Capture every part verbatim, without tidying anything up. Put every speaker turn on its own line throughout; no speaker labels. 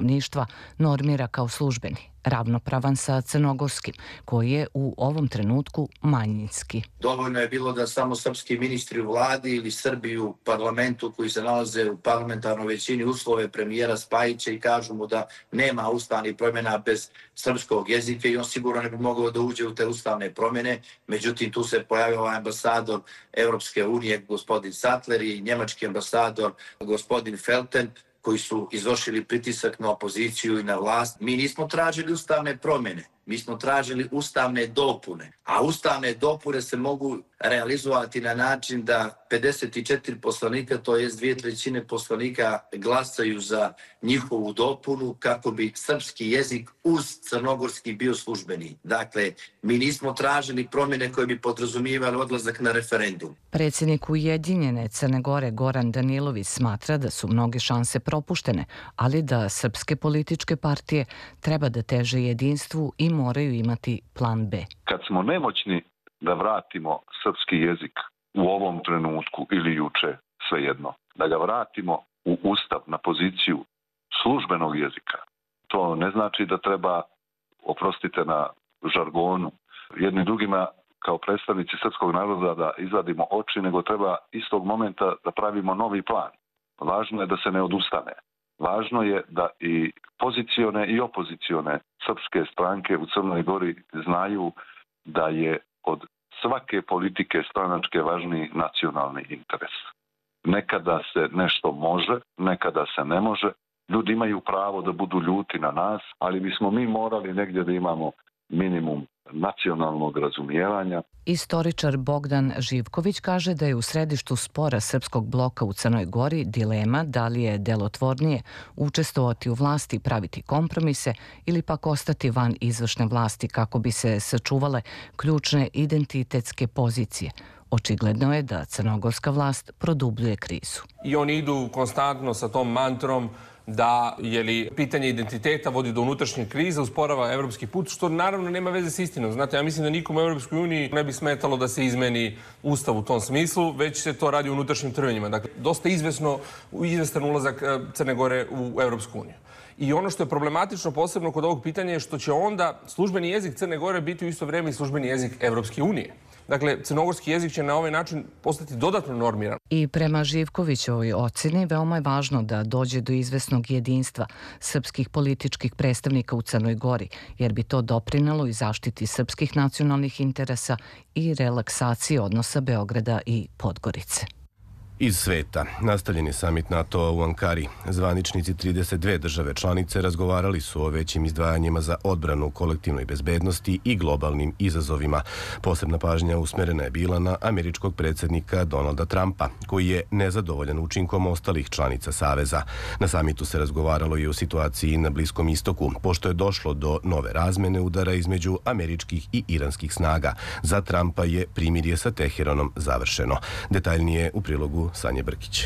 stanovništva normira kao službeni, ravnopravan sa crnogorskim, koji je u ovom trenutku manjinski.
Dovoljno je bilo da samo srpski ministri u vladi ili Srbi u parlamentu koji se nalaze u parlamentarnoj većini uslove premijera Spajića i kažu mu da nema ustavnih promjena bez srpskog jezika i on sigurno ne bi mogao da uđe u te ustavne promjene. Međutim, tu se pojavio ovaj ambasador Evropske unije, gospodin Sattler, i njemački ambasador, gospodin Felten, koji su izvršili pritisak na opoziciju i na vlast. Mi nismo tražili ustavne promjene, mi smo tražili ustavne dopune. A ustavne dopune se mogu realizovati na način da pedeset četiri poslanika, to jest dvije trećine poslanika, glasaju za njihovu dopunu kako bi srpski jezik uz crnogorski bio službeni. Dakle, mi nismo tražili promjene koje bi podrazumijevali odlazak na referendum.
Predsjednik Ujedinjene Crne Gore Goran Danilović smatra da su mnoge šanse propuštene, ali da srpske političke partije treba da teže jedinstvu i moraju imati plan B.
Kad smo nemoćni da vratimo srpski jezik u ovom trenutku ili juče, svejedno, da ga vratimo u ustav na poziciju službenog jezika, to ne znači da treba, oprostite na žargonu, jedni drugima kao predstavnici srpskog naroda da izvadimo oči, nego treba istog momenta da pravimo novi plan. Važno je da se ne odustane. Važno je da i pozicione i opozicione srpske stranke u Crnoj Gori znaju da je od svake politike stranačke važniji nacionalni interes. Nekada se nešto može, nekada se ne može. Ljudi imaju pravo da budu ljuti na nas, ali bismo mi morali negdje da imamo minimum nacionalnog razumijevanja.
Istoričar Bogdan Živković kaže da je u središtu spora srpskog bloka u Crnoj Gori dilema da li je delotvornije učestvovati u vlasti i praviti kompromise ili pak ostati van izvršne vlasti kako bi se sačuvale ključne identitetske pozicije. Očigledno je da crnogorska vlast produbljuje krizu.
I oni idu konstantno sa tom mantrom da je li pitanje identiteta vodi do unutrašnje krize, usporava evropski put, što naravno nema veze s istinom. Znate, ja mislim da nikom u Evropskoj uniji ne bi smetalo da se izmeni ustav u tom smislu, već se to radi u unutrašnjim trvenjima. Dakle, dosta izvesno, izvestan ulazak Crne Gore u Evropsku uniju. I ono što je problematično posebno kod ovog pitanja je što će onda službeni jezik Crne Gore biti u isto vrijeme i službeni jezik Evropske unije. Dakle, crnogorski jezik će na ovaj način postati dodatno normiran.
I prema Živkovićovoj ocjeni veoma je važno da dođe do izvesnog jedinstva srpskih političkih predstavnika u Crnoj Gori, jer bi to doprinelo i zaštiti srpskih nacionalnih interesa i relaksaciji odnosa Beograda i Podgorice.
Iz sveta. Nastavljen je samit NATO u Ankari. Zvaničnici trideset dve države članice razgovarali su o većim izdvajanjima za odbranu, kolektivnoj bezbednosti i globalnim izazovima. Posebna pažnja usmerena je bila na američkog predsjednika Donalda Trumpa, koji je nezadovoljan učinkom ostalih članica Saveza. Na samitu se razgovaralo i o situaciji na Bliskom istoku, pošto je došlo do nove razmene udara između američkih i iranskih snaga. Za Trumpa je primirje sa Teheranom završeno. Detaljnije u prilogu Sanje Brkić.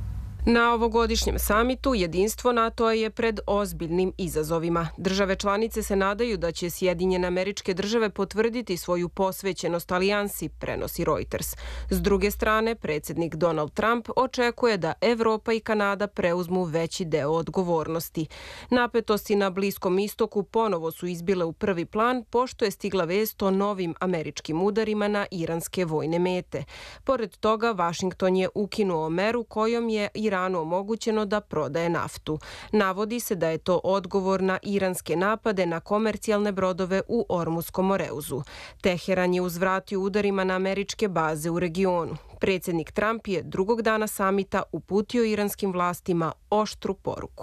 Na ovogodišnjem samitu jedinstvo NATO-a je pred ozbiljnim izazovima. Države članice se nadaju da će Sjedinjene Američke Države potvrditi svoju posvećenost alijansi, prenosi Reuters. S druge strane, predsjednik Donald Trump očekuje da Evropa i Kanada preuzmu veći deo odgovornosti. Napetosti na Bliskom istoku ponovo su izbile u prvi plan, pošto je stigla vest o novim američkim udarima na iranske vojne mete. Pored toga, Vašington je ukinuo meru kojom je Iranu omogućeno da prodaje naftu. Navodi se da je to odgovor na iranske napade na komercijalne brodove u Ormuskom Moreuzu. Teheran je uzvratio udarima na američke baze u regionu. Predsjednik Trump je drugog dana samita uputio iranskim vlastima oštru poruku.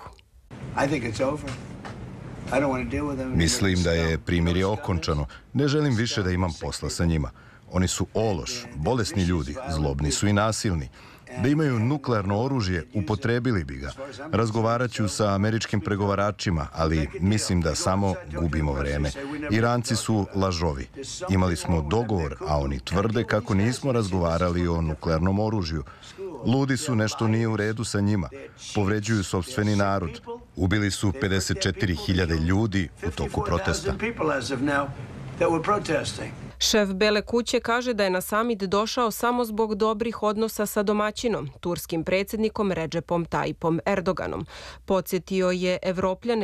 Mislim da je primirje okončano. Ne želim više da imam posla sa njima. Oni su ološ, bolesni ljudi, zlobni su i nasilni. Da imaju nuklearno oružje, upotrebili bi ga. Razgovarat ću sa američkim pregovaračima, ali mislim da samo gubimo vreme. Iranci su lažovi. Imali smo dogovor, a oni tvrde kako nismo razgovarali o nuklearnom oružju. Ludi su, nešto nije u redu sa njima. Povređuju sopstveni narod. Ubili su pedeset četiri hiljade ljudi u toku protesta.
Šef Bele kuće kaže da je na samit došao samo zbog dobrih odnosa sa domaćinom, turskim predsjednikom Recepom Tayyipom Erdoganom. Podsjetio je Evropljane